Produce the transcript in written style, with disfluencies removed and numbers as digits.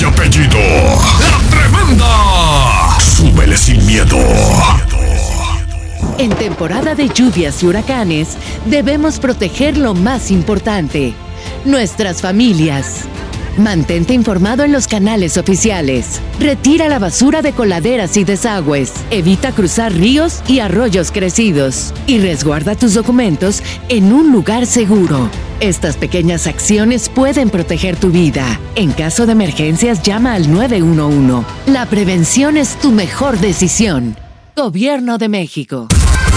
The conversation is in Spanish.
y apellido. ¡La Tremenda! Súbele sin miedo. En temporada de lluvias y huracanes, debemos proteger lo más importante: nuestras familias. Mantente informado en los canales oficiales. Retira la basura de coladeras y desagües. Evita cruzar ríos y arroyos crecidos. Y resguarda tus documentos en un lugar seguro. Estas pequeñas acciones pueden proteger tu vida. En caso de emergencias, llama al 911. La prevención es tu mejor decisión. Gobierno de México.